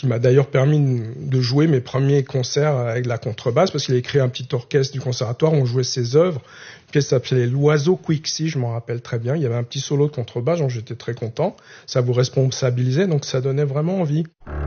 qui m'a d'ailleurs permis de jouer mes premiers concerts avec la contrebasse, parce qu'il a créé un petit orchestre du conservatoire où on jouait ses œuvres. Une pièce s'appelait L'Oiseau Quixi, je m'en rappelle très bien. Il y avait un petit solo de contrebasse, donc j'étais très content. Ça vous responsabilisait, donc ça donnait vraiment envie.